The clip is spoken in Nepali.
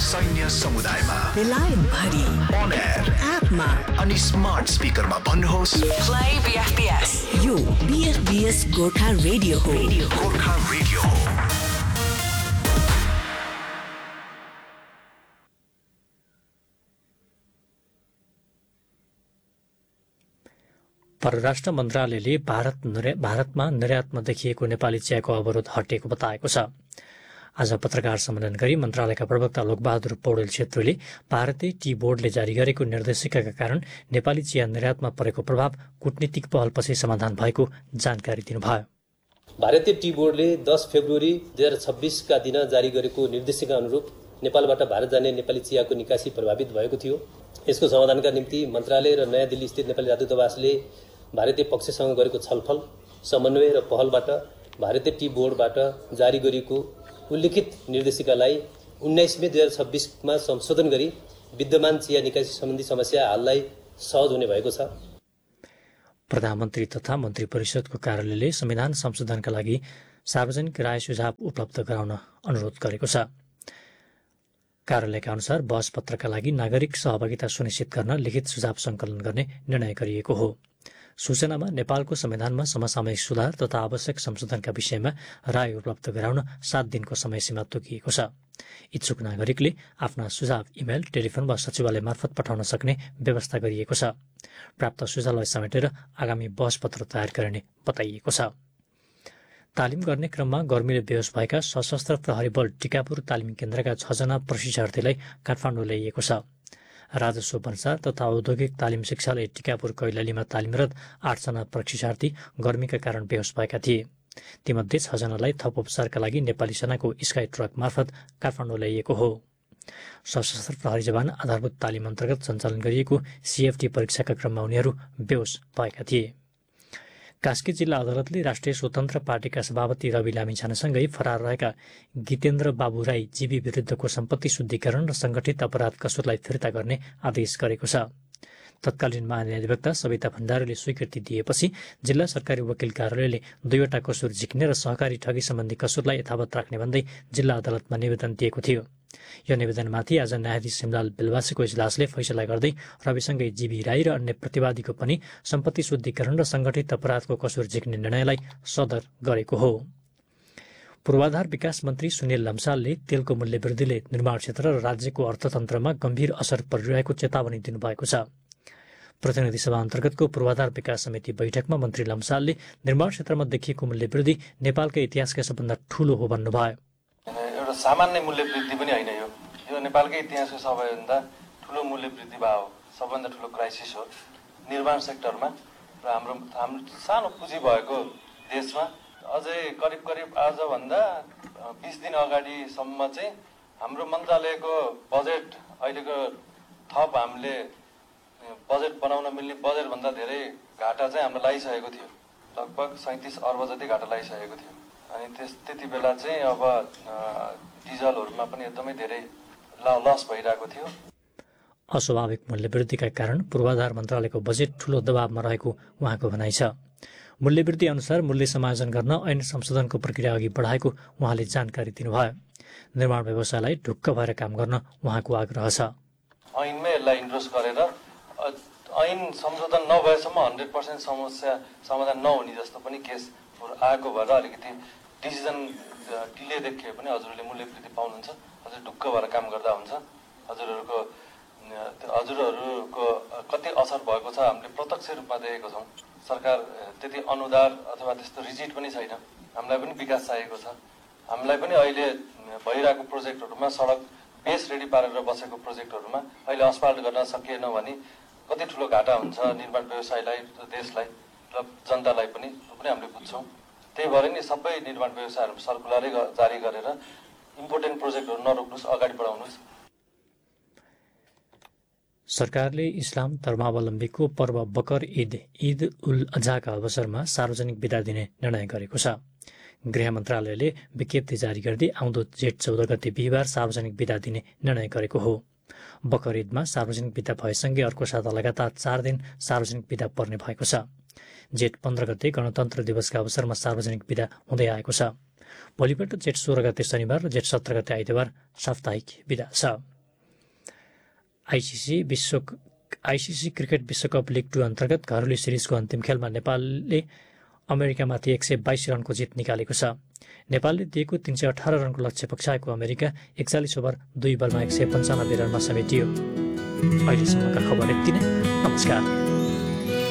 सैन्य समुदायमा बेलायत भरि on air एपमा अनि स्मार्ट स्पिकरमा भन्नुहोस् Play BFBS. यो BFBS गोर्खा रेडियो हो. गोर्खा रेडियो हो। परराष्ट्र मन्त्रालयले भारतमा निर्यातमा देखिएको नेपाली चियाको अवरोध हटेको बताएको छ। आज पत्रकार सम्मेलन गरी मन्त्रालयका प्रवक्ता लोकबहादुर पौडेल छेत्रीले भारतीय टी बोर्डले जारी गरेको निर्देशिकाका कारण नेपाली चिया निर्यातमा परेको प्रभाव कूटनीतिक पहलपछि समाधान भएको जानकारी दिनुभयो। भारतीय टी बोर्डले 10 फेब्रुअरी 2026 दिन जारी गरेको निर्देशिका अनुरूप नेपालबाट भारत जाने नेपाली चियाको निकासी प्रभावित भएको थियो। यसको समाधानका निम्ति मन्त्रालय र नयाँ दिल्ली स्थित नेपाली राजदूतावासले भारतीय पक्षसँग गरेको छलफल, समन्वय र पहलबाट भारतीय टी बोर्डबाट जारी गरिएको उल्लिखित निर्देशिकालाई 19 मे 2026 संशोधन गरी विद्यमान चिया निकासी सम्बन्धी समस्या हाललाई सहज हुने भएको छ। प्रधानमन्त्री तथा मन्त्री परिषदको कार्यालयले संविधान संशोधनका लागि सार्वजनिक राय सुझाव उपलब्ध गराउन अनुरोध गरेको छ। कार्यालयका अनुसार बहस पत्रका लागि नागरिक सहभागिता सुनिश्चित गर्न लिखित सुझाव सङ्कलन गर्ने निर्णय गरिएको हो। सूचनामा नेपालको संविधानमा समसामयिक सुधार तथा आवश्यक संशोधनका विषयमा राय उपलब्ध गराउन 7 दिनको समय सीमा तोकिएको छ। इच्छुक नागरिकले आफ्ना सुझाव इमेल, टेलिफोन वा सचिवालय मार्फत पठाउन सक्ने व्यवस्था गरिएको छ। प्राप्त सुझावलाई समेटेर आगामी बहस पत्र तयार गरिने बताइएको छ। तालिम गर्ने क्रममा गर्मीले बेहोस भएका सशस्त्र प्रहरी बल टिकापुर तालिम केन्द्रका 6 जना प्रशिक्षार्थीलाई काठमाडौँ ल्याइएको छ। राजस्व भन्सार तथा औद्योगिक तालिम शिक्षालय टिकापुर कैलालीमा तालिमरत 8 जना प्रशिक्षार्थी गर्मीका कारण बेहोस भएका थिए। तीमध्ये 6 जनालाई थप उपचारका लागि नेपाली सेनाको स्काई ट्रक मार्फत काठमाडौँ ल्याइएको हो। सशस्त्र प्रहरी जवान आधारभूत तालिम अन्तर्गत सञ्चालन गरिएको सीएफटी परीक्षाका क्रममा उनीहरू बेहोस भएका थिए। कास्की जिल्ला अदालतले राष्ट्रिय स्वतन्त्र पार्टीका सभापति रवि लामिछानेसँगै फरार रहेका गीतेन्द्र बाबु राई जीवी विरुद्धको सम्पत्ति शुद्धिकरण र संगठित अपराध कसुरलाई फिर्ता गर्ने आदेश गरेको छ। तत्कालीन महान्यायाधिवक्ता सविता भण्डारीले स्वीकृति दिएपछि जिल्ला सरकारी वकिल कार्यालयले 2वटा कसुर झिक्ने र सहकारी ठगी सम्बन्धी कसुरलाई यथावत राख्ने भन्दै जिल्ला अदालतमा निवेदन दिएको थियो। यो निवेदनमाथि आज न्यायाधीश सिमलाल बेलवासीको इजलासले फैसला गर्दै रविसँगै जीवी राई र अन्य प्रतिवादीको पनि सम्पत्ति शुद्धिकरण र संगठित अपराधको कसुर झिक्ने निर्णयलाई सदर गरेको हो। पूर्वाधार विकास मन्त्री सुनिल लम्सालले तेलको मूल्य वृद्धिले निर्माण क्षेत्र र राज्यको अर्थतन्त्रमा गम्भीर असर परिरहेको चेतावनी दिनुभएको छ। प्रतिनिधि सभा अन्तर्गतको पूर्वाधार विकास समिति बैठकमा मन्त्री लम्सालले निर्माण क्षेत्रमा देखिएको मूल्य वृद्धि नेपालकै इतिहासकै सबभन्दा ठूलो हो भन्नुभयो। एउटा सामान्य मूल्य वृद्धि पनि होइन, यो नेपालकै इतिहासको सबैभन्दा ठूलो मूल्य वृद्धि भयो, सबभन्दा ठूलो क्राइसिस हो निर्माण सेक्टरमा। र हाम्रो सानो पुँजी भएको देशमा अझै करिब आजभन्दा 20 दिन अगाडिसम्म चाहिँ हाम्रो मन्त्रालयको बजेट अहिलेको थप हामीले बजेट बनाउन मिल्ने बजेटभन्दा धेरै घाटा चाहिँ हाम्रो लागिसकेको थियो। लगभग 37 अर्ब जति घाटा लागिसकेको थियो। अनि त्यति बेला चाहिँ अब डिजलहरूमा पनि एकदमै धेरै लस भइरहेको थियो। अस्वाभाविक मूल्यवृद्धिका कारण पूर्वाधार मन्त्रालयको बजेट ठूलो दबावमा रहेको उहाँको भनाइ छ। मूल्यवृद्धि अनुसार मूल्य समायोजन गर्न ऐन संशोधनको प्रक्रिया अघि बढाएको उहाँले जानकारी दिनुभयो। निर्माण व्यवसायलाई ढुक्क भएर काम गर्न उहाँको आग्रह छ। ऐनमै यसलाई इन्ट्रोड्युस गरेर ऐन संशोधन नभएसम्म 100% समस्या समाधान नहुने जस्तो पनि केस आएको भएर अलिकति डिसिजन डिले देखिए पनि हजुरहरूले मूल्य वृद्धि पाउनुहुन्छ। हजुर ढुक्क भएर काम गर्दा हुन्छ। हजुरहरूको कति असर भएको छ हामीले प्रत्यक्ष रूपमा देखेको छौँ। सरकार त्यति अनुदार अथवा त्यस्तो रिजिड पनि छैन। हामीलाई पनि विकास चाहिएको छ। हामीलाई पनि अहिले भइरहेको प्रोजेक्टहरूमा सडक बेस रेडी पारेर बसेको प्रोजेक्टहरूमा अहिले असफाल्ट गर्न सकिएन भने कति ठुलो घाटा हुन्छ निर्माण व्यवसायलाई, देशलाई र जनतालाई पनि हामीले बुझ्छौँ। त्यही भएर नि सबै निर्माण व्यवसायहरू सर्कुलरै जारी गरेर इम्पोर्टेन्ट प्रोजेक्टहरू नरोक्नुहोस्, अगाडि बढाउनुहोस्। सरकारले इस्लाम धर्मावलम्बीको पर्व बकर ईद उल अजहाका अवसरमा सार्वजनिक बिदा दिने निर्णय गरेको छ। गृह मन्त्रालयले विज्ञप्ति जारी गर्दै आउँदो जेठ 14 गते बिहिबार सार्वजनिक बिदा दिने निर्णय गरेको हो। बकर ईदमा सार्वजनिक बिदा भएसँगै अर्को साता लगातार 4 दिन सार्वजनिक बिदा पर्ने भएको छ। जेठ 15 गते गणतन्त्र दिवसका अवसरमा सार्वजनिक बिदा हुँदै आएको छ। भोलिपल्ट जेठ 16 गते शनिबार र जेठ 17 गते आइतबार साप्ताहिक बिदा छ। आइसिसी क्रिकेट विश्वकप लिग 2 अन्तर्गत घरेलु सिरिजको अन्तिम खेलमा नेपालले अमेरिकामाथि 122 रनको जित निकालेको छ। नेपालले दिएको 318 रनको लक्ष्य पक्षाएको अमेरिका 41 ओभर 2 बलमा 195 रनमा समेटियो। अहिलेसम्मका खबर यति नै। नमस्कार।